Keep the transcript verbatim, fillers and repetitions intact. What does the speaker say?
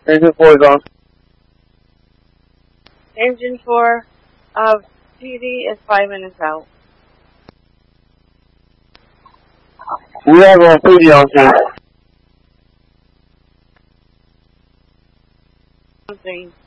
Engine four is on. Engine four, uh, P D is five minutes out. We have a P D on scene. Something.